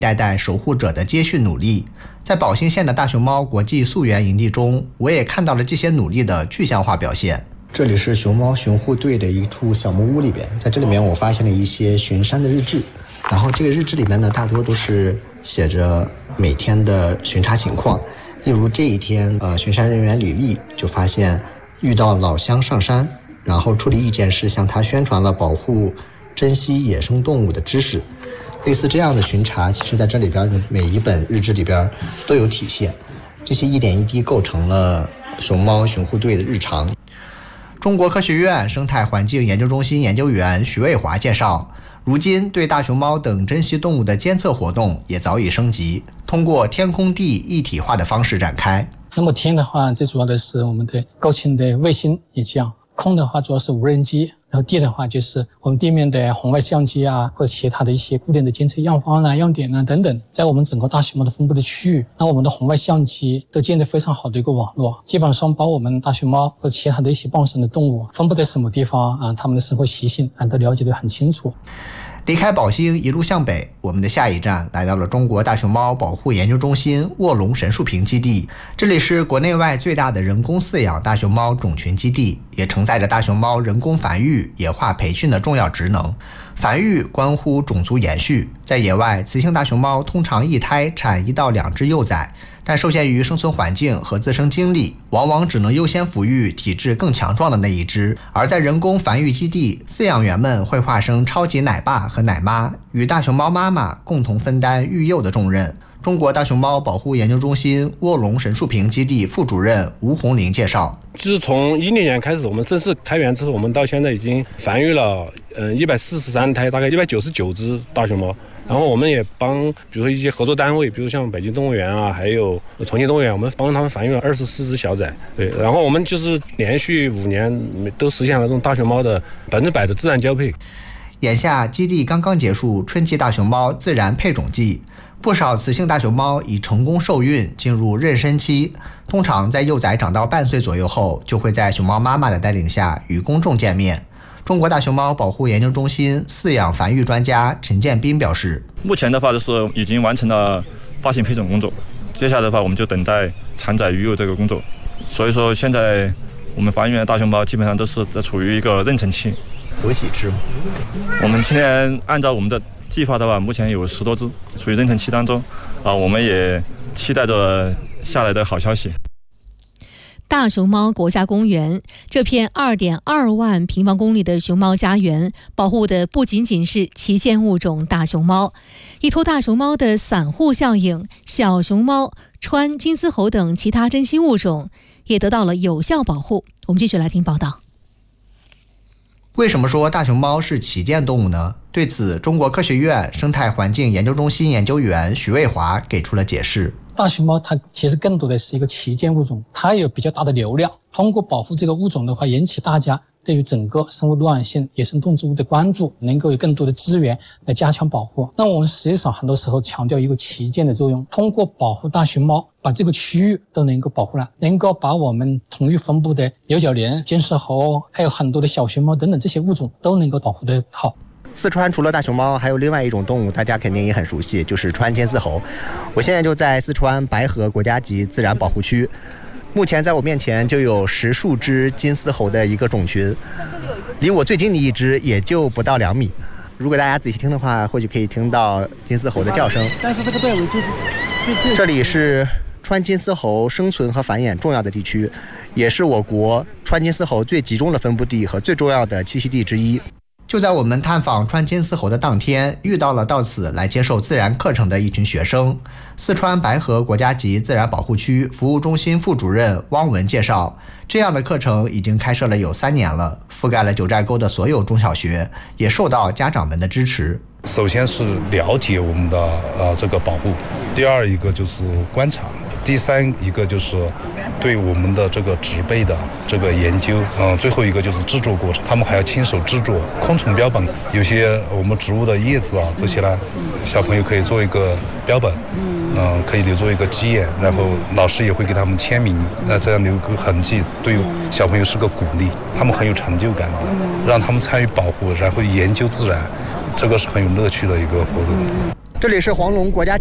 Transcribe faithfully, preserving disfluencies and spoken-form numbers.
代代守护者的接续努力。在宝兴县的大熊猫国际溯源营地中，我也看到了这些努力的具象化表现。这里是熊猫巡护队的一处小木屋里边，在这里面我发现了一些巡山的日志，然后这个日志里面呢，大多都是写着每天的巡查情况。例如这一天，呃，巡山人员李丽就发现遇到老乡上山，然后处理意见是向他宣传了保护、珍惜野生动物的知识。类似这样的巡查，其实在这里边每一本日志里边都有体现，这些一点一滴构成了熊猫巡护队的日常。中国科学院生态环境研究中心研究员徐卫华介绍，如今对大熊猫等珍稀动物的监测活动也早已升级，通过天空地一体化的方式展开。 那么天的话，最主要的是我们的高清的卫星影像，空的话主要是无人机，然后地的话就是我们地面的红外相机啊，或者其他的一些固定的监测样方啊、样点啊等等，在我们整个大熊猫的分布的区域，那我们的红外相机都建立非常好的一个网络，基本上把我们大熊猫或者其他的一些傍生的动物分布在什么地方啊，它们的生活习性啊都了解得很清楚。 离开宝兴一路向北，我们的下一站来到了中国大熊猫保护研究中心卧龙神树坪基地。这里是国内外最大的人工饲养大熊猫种群基地，也承载着大熊猫人工繁育、野化培训的重要职能。繁育关乎种族延续，在野外，雌性大熊猫通常一胎产一到两只幼崽，但受限于生存环境和自身经历，往往只能优先抚育体质更强壮的那一只。而在人工繁育基地，饲养员们会化身超级奶爸和奶妈，与大熊猫妈妈共同分担育幼的重任。中国大熊猫保护研究中心卧龙神树坪基地副主任吴红林介绍， 自从一零年开始，我们正式开园之后，我们到现在已经繁育了嗯一百四十三胎，大概一百九十九只大熊猫。然后我们也帮，比如说一些合作单位，比如像北京动物园啊，还有重庆动物园，我们帮他们繁育了二十四只小崽。对，然后我们就是连续五年都实现了这种大熊猫的百分之百的自然交配。 眼下基地刚刚结束春季大熊猫自然配种季，不少雌性大熊猫已成功受孕进入妊娠期，通常在幼崽长到半岁左右后，就会在熊猫妈妈的带领下与公众见面。中国大熊猫保护研究中心饲养繁育专家陈建斌表示， 目前的话就是已经完成了发行配种工作，接下来的话我们就等待产崽育幼这个工作。所以说现在我们繁育的大熊猫基本上都是在处于一个妊娠期。 有几只？ 我们今天按照我们的计划的话，目前有十多只处于妊娠期当中啊，我们也期待着下来的好消息。 大熊猫国家公园这片 二点二万平方公里的熊猫家园，保护的不仅仅是旗舰物种大熊猫，依托大熊猫的散户效应，小熊猫、川金丝猴等其他珍稀物种也得到了有效保护。我们继续来听报道。 为什么说大熊猫是旗舰动物呢？对此，中国科学院生态环境研究中心研究员徐卫华给出了解释。 大熊猫它其实更多的是一个旗舰物种，它有比较大的流量，通过保护这个物种的话，引起大家对于整个生物多样性、野生动植物的关注，能够有更多的资源来加强保护。那我们实际上很多时候强调一个旗舰的作用，通过保护大熊猫，把这个区域都能够保护了，能够把我们同域分布的牛角羚、金丝猴，还有很多的小熊猫等等这些物种都能够保护得好。 四川除了大熊猫，还有另外一种动物，大家肯定也很熟悉，就是川金丝猴。我现在就在四川白河国家级自然保护区，目前在我面前就有十数只金丝猴的一个种群，离我最近的一只也就不到两米。如果大家仔细听的话，或许可以听到金丝猴的叫声。 但是这个队伍就是，就这里是川金丝猴生存和繁衍重要的地区，也是我国川金丝猴最集中的分布地和最重要的栖息地之一。就在我们探访川金丝猴的当天，遇到了到此来接受自然课程的一群学生。四川白河国家级自然保护区服务中心副主任汪文介绍，这样的课程已经开设了有三年了，覆盖了九寨沟的所有中小学，也受到家长们的支持。 首先是了解我们的呃这个保护，第二一个就是观察，第三一个就是对我们的这个植被的这个研究，嗯、呃，最后一个就是制作过程，他们还要亲手制作昆虫标本，有些我们植物的叶子啊这些呢，小朋友可以做一个标本，嗯、呃，可以留作一个基眼，然后老师也会给他们签名，那这样留个痕迹，对小朋友是个鼓励，他们很有成就感的，让他们参与保护，然后研究自然。这个是很有乐趣的一个活动。 这里是黄龙国家